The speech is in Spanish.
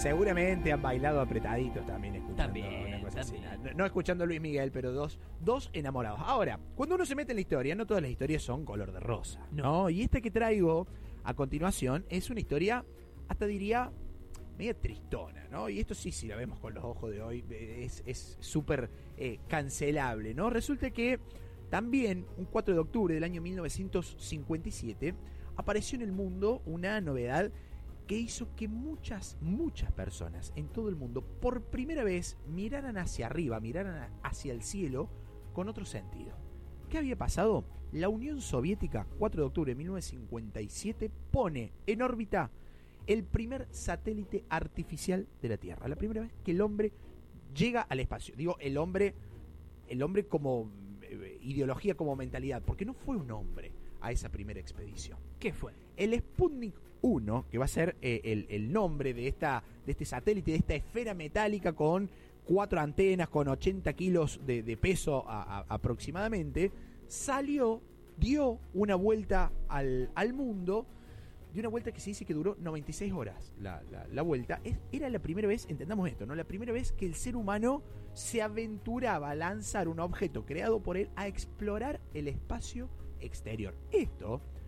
Seguramente han bailado apretaditos también escuchando También, una cosa también. así. No escuchando a Luis Miguel, pero dos enamorados. Ahora, cuando uno se mete en la historia, no todas las historias son color de rosa, ¿no? Y esta que traigo a continuación es una historia, hasta diría, media tristona, ¿no? Y esto sí, si la vemos con los ojos de hoy, es súper cancelable, ¿no? Resulta que también, un 4 de octubre del año 1957, apareció en el mundo una novedad que hizo que muchas personas en todo el mundo por primera vez miraran hacia arriba, miraran hacia el cielo con otro sentido. ¿Qué había pasado? La Unión Soviética, 4 de octubre de 1957, pone en órbita el primer satélite artificial de la Tierra. La primera vez que el hombre llega al espacio. Digo, el hombre como ideología, como mentalidad, porque no fue un hombre a esa primera expedición. ¿Qué fue? El Sputnik 1, que va a ser el nombre de este satélite, de esta esfera metálica con 4 antenas, con 80 kilos de peso aproximadamente, dio una vuelta al mundo, de una vuelta que se dice que duró 96 horas la vuelta. Era la primera vez, entendamos esto, ¿no? La primera vez que el ser humano se aventuraba a lanzar un objeto creado por él a explorar el espacio exterior. Esto